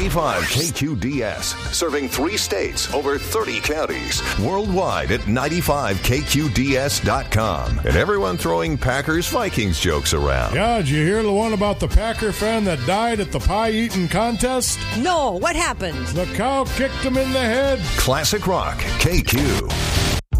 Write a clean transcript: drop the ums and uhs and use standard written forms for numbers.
95 KQDS, serving 3 states, over 30 counties, worldwide at 95KQDS.com. And everyone throwing Packers-Vikings jokes around. Yeah, did you hear the one about the Packer fan that died at the pie-eating contest? No, what happened? The cow kicked him in the head. Classic Rock, KQ.